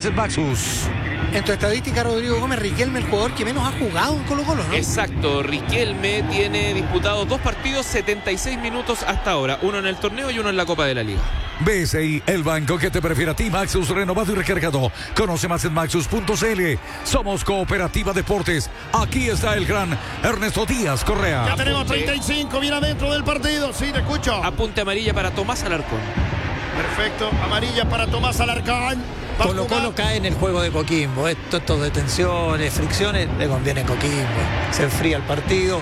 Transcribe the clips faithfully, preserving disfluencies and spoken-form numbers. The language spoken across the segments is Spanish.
en Maxus. En tu estadística, Rodrigo Gómez, Riquelme, el jugador que menos ha jugado en Colo-Colo, ¿no? Exacto, Riquelme tiene disputados dos partidos, setenta y seis minutos hasta ahora, uno en el torneo y uno en la Copa de la Liga. B C I, el banco que te prefiere a ti. Maxus, renovado y recargado. Conoce más en maxus punto c l. Somos Cooperativa Deportes. Aquí está el gran Ernesto Díaz Correa. Ya tenemos treinta y cinco, bien adentro del partido. Sí, te escucho. Apunte amarilla para Tomás Alarcón. Perfecto, amarilla para Tomás Alarcón. Colo-Colo cae en el juego de Coquimbo. Esto, esto de tensiones, fricciones, le conviene a Coquimbo. Se enfría el partido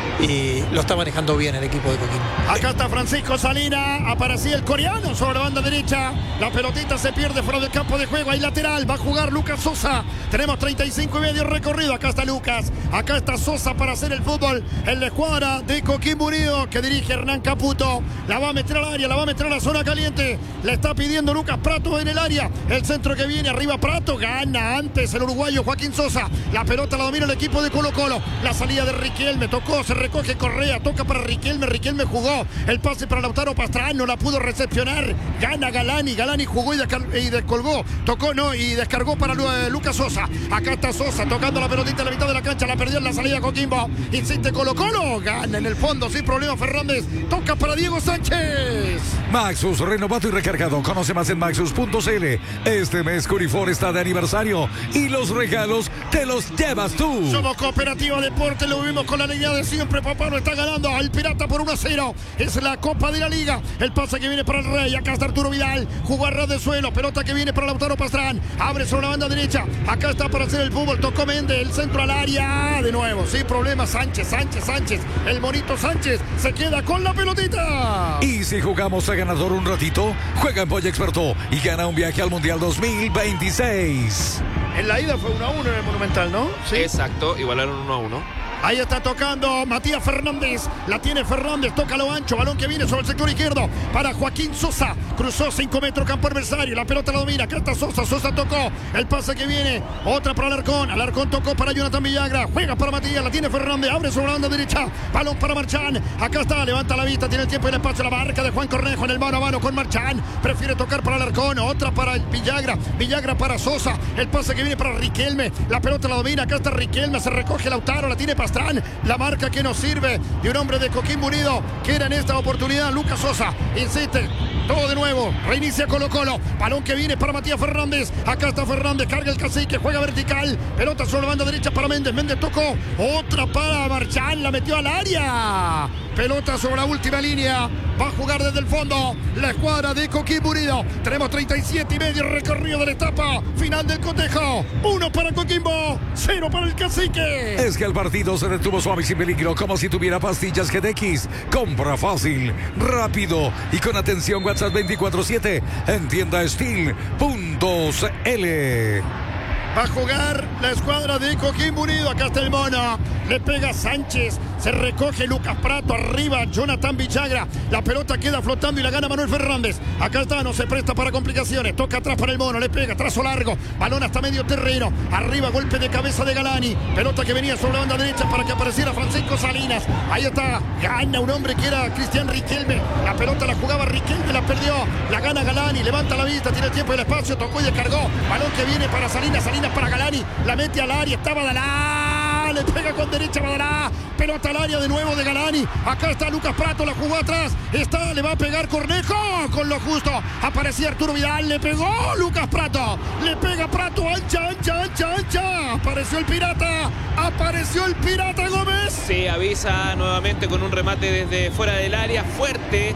y lo está manejando bien el equipo de Coquimbo. Acá está Francisco Salina, aparecía el coreano sobre la banda derecha. La pelotita se pierde fuera del campo de juego. Hay lateral, va a jugar Lucas Sosa. Tenemos treinta y cinco y medio recorrido. Acá está Lucas, acá está Sosa para hacer el fútbol en la escuadra de Coquimbo Unido que dirige Hernán Caputo. La va a meter al área, la va a meter a la zona caliente. Le está pidiendo Lucas Prato en el área. El centro que viene arriba, Prato gana antes el uruguayo Joaquín Sosa. La pelota la domina el equipo de Colo-Colo. La salida de Riquelme, tocó, se recoge Correa, toca para Riquelme, Riquelme jugó. El pase para Lautaro Pastrán, no la pudo recepcionar. Gana Galani, Galani jugó y, descar- y descolgó. Tocó, no, y descargó para Lu- Lucas Sosa. Acá está Sosa tocando la pelotita en la mitad de la cancha. La perdió en la salida Coquimbo. Insiste Colo-Colo. Gana en el fondo, sin problema Fernández. Toca para Diego Sánchez. Maxus, renovado y recargado. Conoce más en maxus punto c l. Este mes Curifor está de aniversario y los regalos te los llevas tú. Somos Cooperativa Deporte, lo vivimos con la alegría de siempre. Papá no está ganando al Pirata por uno a cero. Es la Copa de la Liga. El pase que viene para el Rey. Acá está Arturo Vidal. Jugó a ras de suelo. Pelota que viene para Lautaro Pastrán. Abre sobre la banda derecha. Acá está para hacer el fútbol. Tocó Méndez. El centro al área. De nuevo. Sin problema. Sánchez, Sánchez, Sánchez. El monito Sánchez se queda con la pelotita. Y si jugamos a ganador un ratito, juega en Polla Experto y gana un viaje al Mundial dos mil veintiséis. En la ida fue uno a uno en el Monumental, ¿no? Sí. Exacto, igualaron uno a uno. Ahí está tocando Matías Fernández. La tiene Fernández, toca lo ancho. Balón que viene sobre el sector izquierdo para Joaquín Sosa. Cruzó cinco metros campo adversario. La pelota la domina. Acá está Sosa. Sosa tocó. El pase que viene. Otra para Alarcón. Alarcón tocó para Jonathan Villagra. Juega para Matías. La tiene Fernández. Abre sobre la banda derecha. Balón para Marchán. Acá está. Levanta la vista. Tiene el tiempo y el espacio. La marca de Juan Cornejo en el mano a mano con Marchán. Prefiere tocar para Alarcón. Otra para Villagra. Villagra para Sosa. El pase que viene para Riquelme. La pelota la domina. Acá está Riquelme. Se recoge Lautaro. La tiene Pastrán. La marca que nos sirve de un hombre de Coquimbo Unido que era en esta oportunidad Lucas Sosa. Insiste. Todo de nuevo. Reinicia Colo-Colo. Balón que viene para Matías Fernández. Acá está Fernández. Carga el cacique. Juega vertical. Pelota sobre la banda derecha para Méndez. Méndez tocó. Otra para Marchán. La metió al área. Pelota sobre la última línea. Va a jugar desde el fondo la escuadra de Coquimbo Unido. Tenemos treinta y siete y medio recorrido de la etapa final del cotejo. Uno para Coquimbo, cero para el cacique. Es que el partido se detuvo suave y sin peligro, como si tuviera pastillas G D X. Compra fácil, rápido y con atención. WhatsApp veinticuatro siete en tienda steel punto c l. Va a jugar la escuadra de Coquimbo Unido. Acá está el mono. Le pega Sánchez. Se recoge Lucas Prato. Arriba Jonathan Villagra. La pelota queda flotando y la gana Manuel Fernández. Acá está, no se presta para complicaciones. Toca atrás para el mono. Le pega, trazo largo. Balón hasta medio terreno. Arriba, golpe de cabeza de Galani. Pelota que venía sobre la banda derecha para que apareciera Francisco Salinas. Ahí está. Gana un hombre que era Cristian Riquelme. La pelota la jugaba Riquelme. La perdió. La gana Galani. Levanta la vista. Tiene el tiempo y el espacio. Tocó y descargó. Balón que viene para Salinas. Salinas para Galani. La mete al área. Está Badalá. Le pega con derecha Badalá. Pelota al área de nuevo de Galani. Acá está Lucas Prato. La jugó atrás. Está, le va a pegar Cornejo. Con lo justo. Aparecía Arturo Vidal. Le pegó Lucas Prato. Le pega Prato. Ancha, ancha, ancha, ancha. Apareció el Pirata. Apareció el Pirata Gómez. Se avisa nuevamente con un remate desde fuera del área. Fuerte.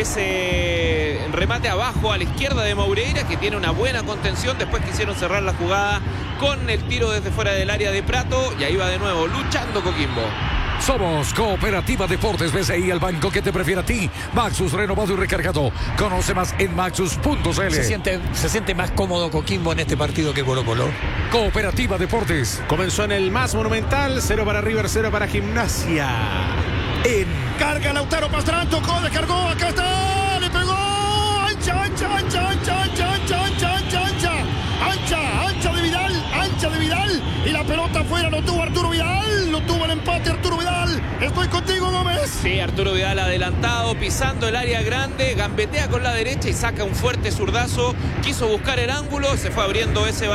Ese remate abajo a la izquierda de Moreira, que tiene una buena contención. Después quisieron cerrar la jugada con el tiro desde fuera del área de Prato. Y ahí va de nuevo luchando Coquimbo. Somos Cooperativa Deportes B C I, el banco que te prefiere a ti. Maxus, renovado y recargado. Conoce más en maxus punto c l. Se siente, se siente más cómodo Coquimbo en este partido que Colo-Colo. Cooperativa Deportes. Comenzó en el más monumental. Cero para River, cero para Gimnasia. En carga Lautaro Pastrán. Tocó, descargó. Acá está. Le pegó. Ancha, ancha, ancha, ancha, ancha, ancha, ancha, ancha, ancha. Ancha, ancha de Vidal. Ancha de Vidal. Y la pelota afuera. Lo tuvo Arturo Vidal. Lo tuvo el empate Arturo Vidal. Estoy contigo, Gómez. Sí, Arturo Vidal adelantado, pisando el área grande, gambetea con la derecha y saca un fuerte zurdazo. Quiso buscar el ángulo, se fue abriendo ese